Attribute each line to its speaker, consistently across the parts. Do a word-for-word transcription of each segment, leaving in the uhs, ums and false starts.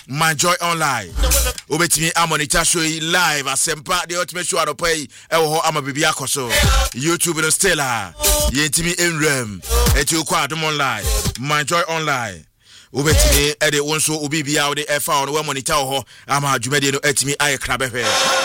Speaker 1: My Joy Online. Obetimi Amonita show live asempa the ultimate show adopai e wo ho ama bibia koso. YouTube no Stella. Yentimi Enrem. Eti ukwa Adom Online. My Joy Online. Obetimi e de wonso obi bia wo de e fa wo no monitor ho ama dwumade no etimi aye krabehwe.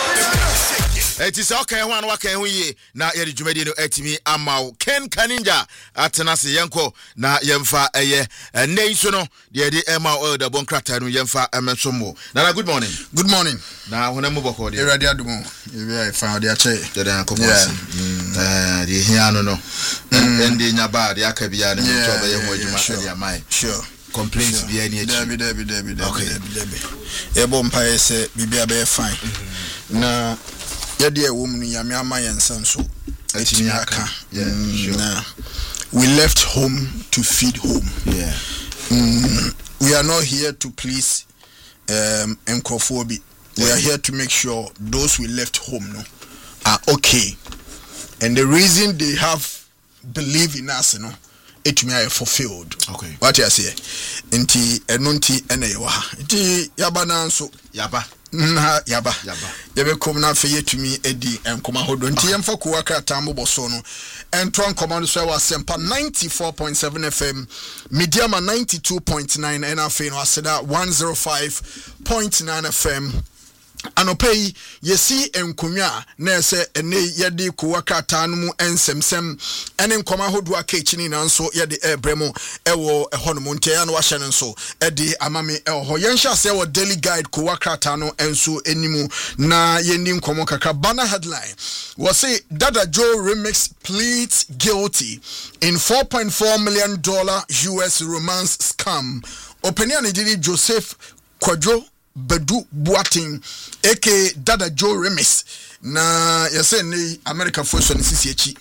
Speaker 1: Eti sa okay ho an wa kan ho yi na ye de dwumade no etimi ama Ken Kaninja atena se yenko na yemfa eye nei so no de de ema oil da bon krata no yemfa emenso mo. Na good morning.
Speaker 2: Good morning.
Speaker 1: Na hona mo boko de.
Speaker 2: Eradi adumo. Ebi ai fa de ache.
Speaker 1: De dan kokosi. Eh de hia no no. Ende nya ba de aka bia ne to ba ye ho adwuma de amai.
Speaker 2: Sure.
Speaker 1: Complaints be any
Speaker 2: Debi debi debi debi debi. Ebo mpa ese bibia be fine. Na yede ewom nu yame amaye nsanso etimi aka. Yeah. We left home to feed home.
Speaker 1: Yeah.
Speaker 2: Mm, we are not here to please um enkofobi. We are here to make sure those we left home no are okay. And the reason they have believe in us, you know, it may have fulfilled.
Speaker 1: Okay.
Speaker 2: What you say? Inti enunti enewa. Inti yaba nanso.
Speaker 1: Yaba.
Speaker 2: Na yaba.
Speaker 1: Yaba.
Speaker 2: Yabe kom na feye tumi edi enkoma hodo. Inti yemfa kuwa kratambo bosono. Entron command so wa sempa ninety-four point seven F M, Mediama ninety-two point nine, and afeno aseda one oh five point nine F M. Anopei yesi enkunwa na ese ene yede kuwa krata no mu ensemsem ene nkoma hodo akechini na nso yede ebremo ewo eho no monte ya no wahye nso ede amame eho yenhya se wo daily guide kuwa krata no enso enimu na yeni nkomo kaka banner headline was say Dada Joe remix pleads guilty in four point four million dollar U S romance scam. Opinion did Joseph Kwadwo Bedu Boating aka Dada Joe Remix na yese ni America for so sisi echi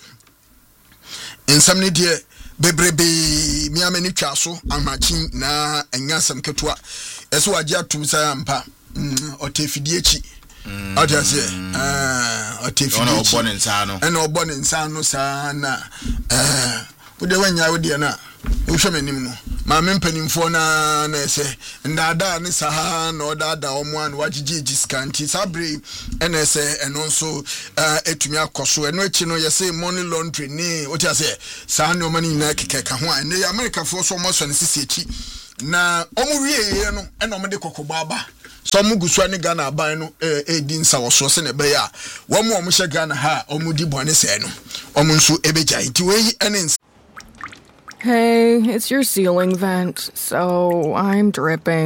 Speaker 2: ensam ne de bebrebe mi amani twa so amachin na anyasam ketua eso age atum sa ampa otefidi echi odiase ah otefidi
Speaker 1: ona obone nsa no
Speaker 2: ena obone nsa no sa na eh wode wanya wode na uhwemanim no ma mempanimfo na na ese ndada ne saha na odada omo an wagigigi skanti sabre ena ese eno nso etumi akoso eno echi no yese money laundry ni oti ase sa na omani na kekeka ho an ne America fo so mo so ne sisi echi na omo wieye no ena omo de kokobaba so mu gusua ne Ghana aban no e di nsa wo so se ne be ya wo mo omo hye Ghana ha omo di bone se no omo nso ebegya nti we ene.
Speaker 3: Hey, it's your ceiling vent, so I'm dripping.